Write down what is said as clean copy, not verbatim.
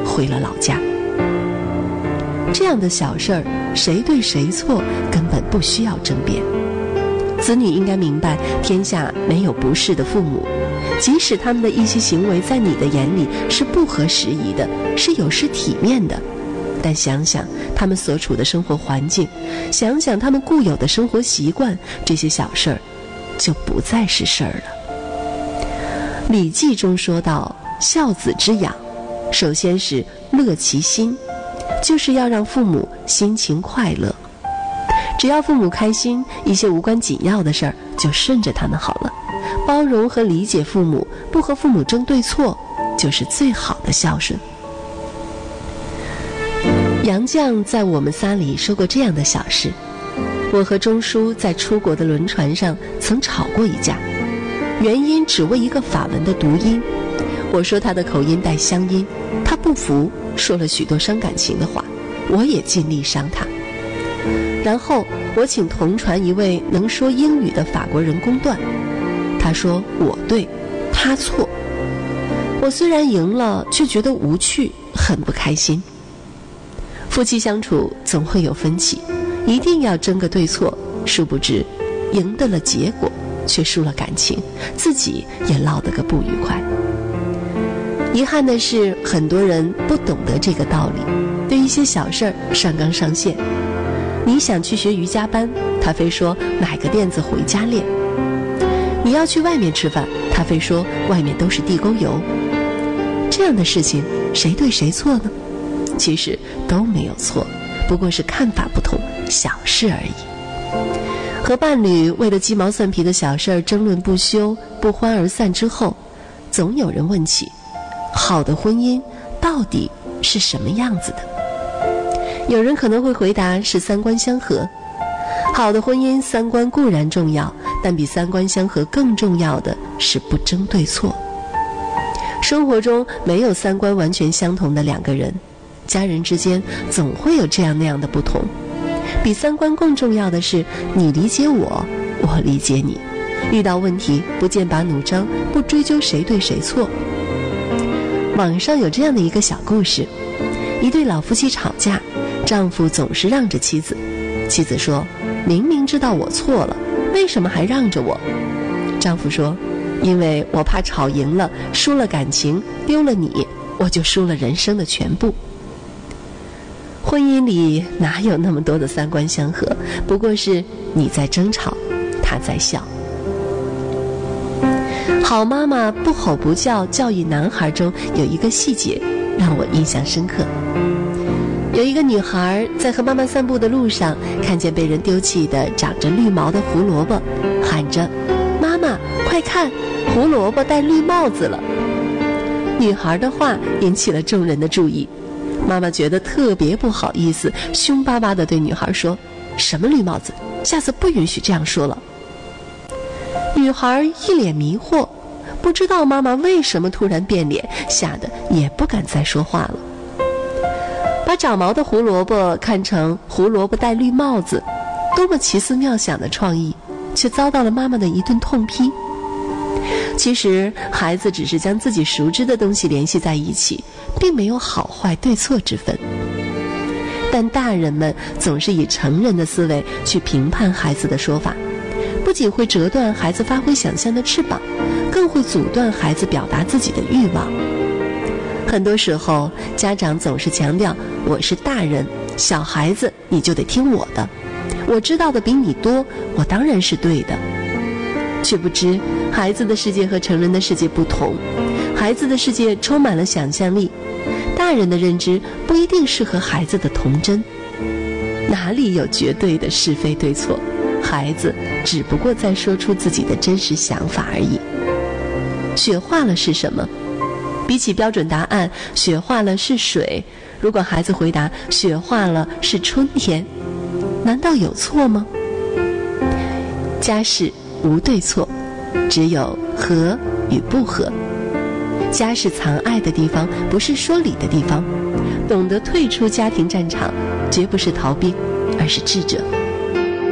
回了老家。这样的小事儿，谁对谁错根本不需要争辩。子女应该明白，天下没有不是的父母，即使他们的一些行为在你的眼里是不合时宜的，是有失体面的，但想想他们所处的生活环境，想想他们固有的生活习惯，这些小事儿就不再是事儿了。《礼记》中说到，孝子之养，首先是乐其心，就是要让父母心情快乐。只要父母开心，一些无关紧要的事儿就顺着他们好了。包容和理解父母，不和父母争对错，就是最好的孝顺。杨绛在《我们仨》里说过这样的小事：我和钟书在出国的轮船上曾吵过一架，原因只为一个法文的读音。我说他的口音带乡音，他不服，说了许多伤感情的话，我也尽力伤他。然后我请同船一位能说英语的法国人公断，他说我对，他错。我虽然赢了，却觉得无趣，很不开心。夫妻相处总会有分歧，一定要争个对错，殊不知赢得了结果，却输了感情，自己也落得个不愉快。遗憾的是，很多人不懂得这个道理，对一些小事儿上纲上线。你想去学瑜伽班，他非说买个垫子回家练；你要去外面吃饭，他非说外面都是地沟油。这样的事情，谁对谁错呢？其实都没有错，不过是看法不同，小事而已。和伴侣为了鸡毛蒜皮的小事儿争论不休，不欢而散之后，总有人问起，好的婚姻到底是什么样子的？有人可能会回答是三观相合。好的婚姻，三观固然重要，但比三观相合更重要的是不争对错。生活中没有三观完全相同的两个人，家人之间总会有这样那样的不同。比三观更重要的是，你理解我，我理解你。遇到问题，不剑拔弩张，不追究谁对谁错。网上有这样的一个小故事：一对老夫妻吵架，丈夫总是让着妻子，妻子说，明明知道我错了，为什么还让着我？丈夫说，因为我怕吵赢了，输了感情，丢了你，我就输了人生的全部。婚姻里哪有那么多的三观相合，不过是你在争吵，他在笑。好妈妈不吼不叫教育男孩中有一个细节让我印象深刻。有一个女孩在和妈妈散步的路上，看见被人丢弃的长着绿毛的胡萝卜，喊着，妈妈快看，胡萝卜戴绿帽子了。女孩的话引起了众人的注意，妈妈觉得特别不好意思，凶巴巴地对女孩说，什么绿帽子，下次不允许这样说了。女孩一脸迷惑，不知道妈妈为什么突然变脸，吓得也不敢再说话了。把长毛的胡萝卜看成胡萝卜戴绿帽子，多么奇思妙想的创意，却遭到了妈妈的一顿痛批。其实孩子只是将自己熟知的东西联系在一起，并没有好坏对错之分。但大人们总是以成人的思维去评判孩子的说法，不仅会折断孩子发挥想象的翅膀，更会阻断孩子表达自己的欲望。很多时候，家长总是强调，我是大人，小孩子你就得听我的，我知道的比你多，我当然是对的。却不知孩子的世界和成人的世界不同，孩子的世界充满了想象力，大人的认知不一定适合孩子的童真。哪里有绝对的是非对错，孩子只不过在说出自己的真实想法而已。雪化了是什么？比起标准答案，雪化了是水，如果孩子回答雪化了是春天，难道有错吗？家事无对错，只有合与不合。家是藏爱的地方，不是说理的地方。懂得退出家庭战场，绝不是逃兵，而是智者。